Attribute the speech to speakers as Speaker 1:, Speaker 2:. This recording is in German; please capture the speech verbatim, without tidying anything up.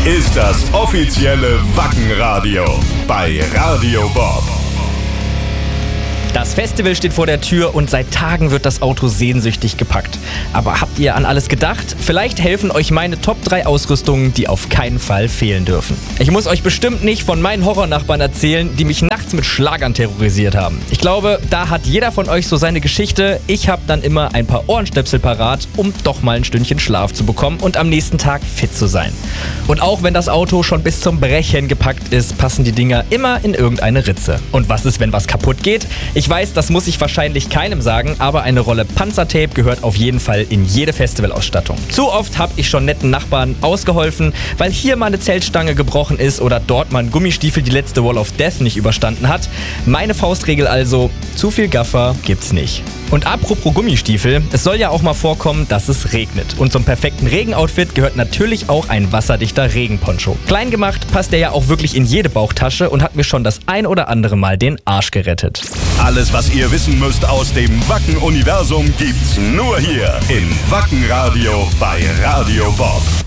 Speaker 1: ist das offizielle Wacken-Radio bei Radio Bob.
Speaker 2: Das Festival steht vor der Tür und seit Tagen wird das Auto sehnsüchtig gepackt. Aber habt ihr an alles gedacht? Vielleicht helfen euch meine Top drei Ausrüstungen, die auf keinen Fall fehlen dürfen. Ich muss euch bestimmt nicht von meinen Horrornachbarn erzählen, die mich nachts mit Schlagern terrorisiert haben. Ich glaube, da hat jeder von euch so seine Geschichte. Ich habe dann immer ein paar Ohrenstöpsel parat, um doch mal ein Stündchen Schlaf zu bekommen und am nächsten Tag fit zu sein. Und auch wenn das Auto schon bis zum Brechen gepackt ist, passen die Dinger immer in irgendeine Ritze. Und was ist, wenn was kaputt geht? Ich weiß, das muss ich wahrscheinlich keinem sagen, aber eine Rolle Panzertape gehört auf jeden Fall in jede Festivalausstattung. Zu oft habe ich schon netten Nachbarn ausgeholfen, weil hier mal eine Zeltstange gebrochen ist oder dort mal ein Gummistiefel die letzte Wall of Death nicht überstanden hat. Meine Faustregel also, zu viel Gaffer gibt's nicht. Und apropos Gummistiefel, es soll ja auch mal vorkommen, dass es regnet. Und zum perfekten Regenoutfit gehört natürlich auch ein wasserdichter Regenponcho. Klein gemacht passt der ja auch wirklich in jede Bauchtasche und hat mir schon das ein oder andere Mal den Arsch gerettet.
Speaker 1: Alles, was ihr wissen müsst aus dem Wacken-Universum, gibt's nur hier im Wacken-Radio bei Radio Bob.